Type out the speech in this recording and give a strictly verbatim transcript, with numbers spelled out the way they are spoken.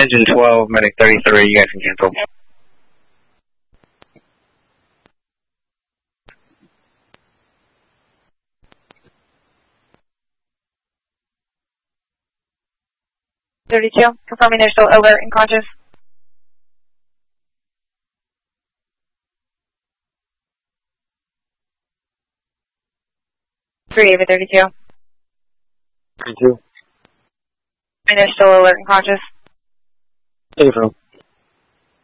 Engine twelve, medic thirty-three, you guys can cancel. thirty-two, confirming they're still alert and conscious. three Ava thirty-two. thirty-two. And they're still alert and conscious. Take it from.